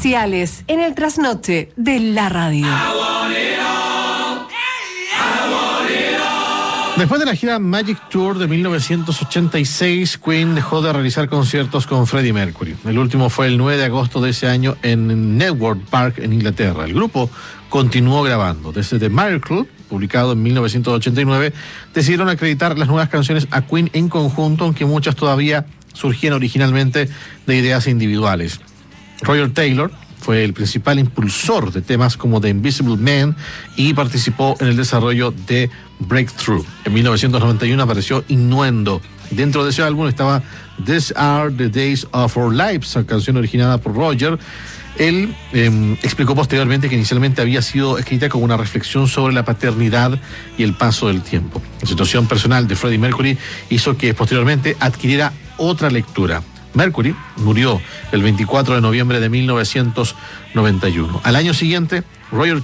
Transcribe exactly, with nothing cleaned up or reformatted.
Comerciales en el trasnoche de la radio. Después de la gira Magic Tour de mil novecientos ochenta y seis, Queen dejó de realizar conciertos con Freddie Mercury. El último fue el nueve de agosto de ese año en Network Park, en Inglaterra. El grupo continuó grabando. Desde The Miracle, publicado en mil novecientos ochenta y nueve, decidieron acreditar las nuevas canciones a Queen en conjunto, aunque muchas todavía surgían originalmente de ideas individuales. Roger Taylor fue el principal impulsor de temas como The Invisible Man y participó en el desarrollo de Breakthrough. En mil novecientos noventa y uno apareció Innuendo. Dentro de ese álbum estaba These Are the Days of Our Lives, canción originada por Roger. Él eh, explicó posteriormente que inicialmente había sido escrita como una reflexión sobre la paternidad y el paso del tiempo. La situación personal de Freddie Mercury hizo que posteriormente adquiriera otra lectura. Mercury murió el veinticuatro de noviembre de mil novecientos noventa y uno. Al año siguiente, Roger